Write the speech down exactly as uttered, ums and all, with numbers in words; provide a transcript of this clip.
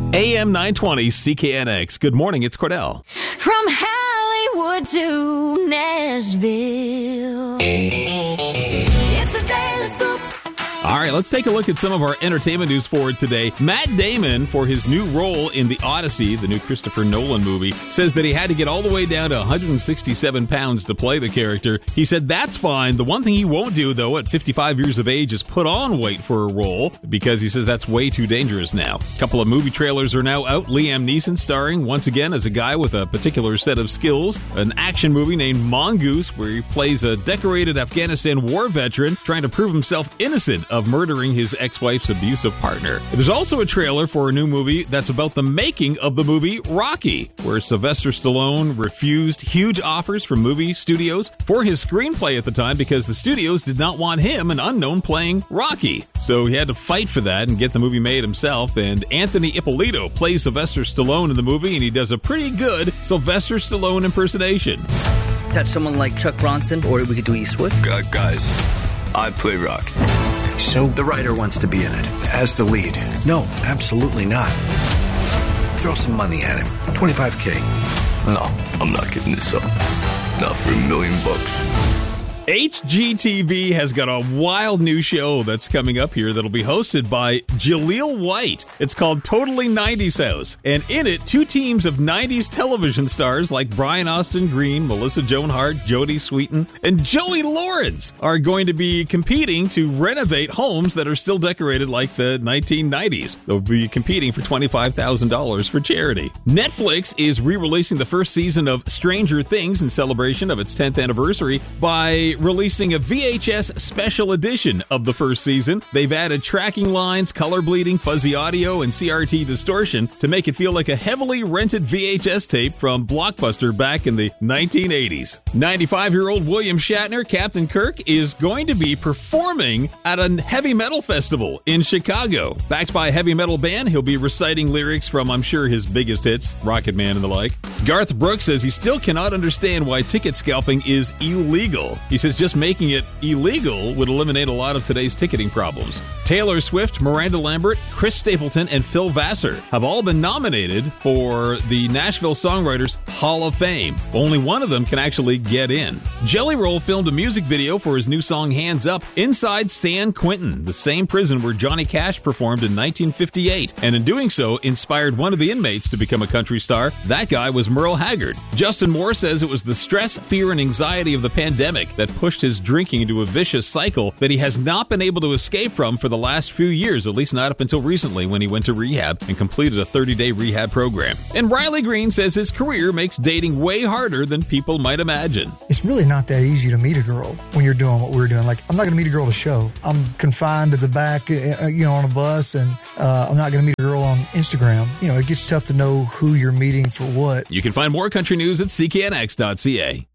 A M nine twenty C K N X. Good morning, it's Cordell. From Hollywood to Nashville, it's a daily scoop. All right, let's take a look at some of our entertainment news for today. Matt Damon, for his new role in The Odyssey, the new Christopher Nolan movie, says that he had to get all the way down to one hundred sixty-seven pounds to play the character. He said that's fine. The one thing he won't do, though, at fifty-five years of age is put on weight for a role, because he says that's way too dangerous now. A couple of movie trailers are now out. Liam Neeson starring once again as a guy with a particular set of skills. An action movie named Mongoose, where he plays a decorated Afghanistan war veteran trying to prove himself innocent of murdering his ex-wife's abusive partner. There's also a trailer for a new movie that's about the making of the movie Rocky, where Sylvester Stallone refused huge offers from movie studios for his screenplay at the time because the studios did not want him, an unknown, playing Rocky. So he had to fight for that and get the movie made himself, and Anthony Ippolito plays Sylvester Stallone in the movie, and he does a pretty good Sylvester Stallone impersonation. Touch someone like Chuck Bronson, or we could do Eastwood. Uh, guys, I play Rocky. So the writer wants to be in it as the lead. No, absolutely not. Throw some money at him. twenty-five K. No, I'm not giving this up. Not for a million bucks. H G T V has got a wild new show that's coming up here that'll be hosted by Jaleel White. It's called Totally nineties House. And in it, two teams of nineties television stars like Brian Austin Green, Melissa Joan Hart, Jodie Sweetin, and Joey Lawrence are going to be competing to renovate homes that are still decorated like the nineteen nineties. They'll be competing for twenty-five thousand dollars for charity. Netflix is re-releasing the first season of Stranger Things in celebration of its tenth anniversary by releasing a V H S special edition of the first season. They've added tracking lines, color bleeding, fuzzy audio, and C R T distortion to make it feel like a heavily rented V H S tape from Blockbuster back in the nineteen eighties. ninety-five-year-old William Shatner, Captain Kirk, is going to be performing at a heavy metal festival in Chicago. Backed by a heavy metal band, he'll be reciting lyrics from, I'm sure, his biggest hits, Rocket Man and the like. Garth Brooks says he still cannot understand why ticket scalping is illegal. He says just making it illegal would eliminate a lot of today's ticketing problems. Taylor Swift, Miranda Lambert, Chris Stapleton, and Phil Vassar have all been nominated for the Nashville Songwriters Hall of Fame. Only one of them can actually get in. Jelly Roll filmed a music video for his new song Hands Up inside San Quentin, the same prison where Johnny Cash performed in nineteen fifty-eight, and in doing so inspired one of the inmates to become a country star. That guy was Merle Haggard. Justin Moore says it was the stress, fear, and anxiety of the pandemic that pushed his drinking into a vicious cycle that he has not been able to escape from for the last few years, at least not up until recently when he went to rehab and completed a thirty-day rehab program. And Riley Green says his career makes dating way harder than people might imagine. It's really not that easy to meet a girl when you're doing what we're doing. Like, I'm not going to meet a girl at a show. I'm confined to the back, uh, you know, on a bus, and uh, I'm not going to meet a girl on Instagram. You know, it gets tough to know who you're meeting for what. You can find more country news at C K N X dot C A.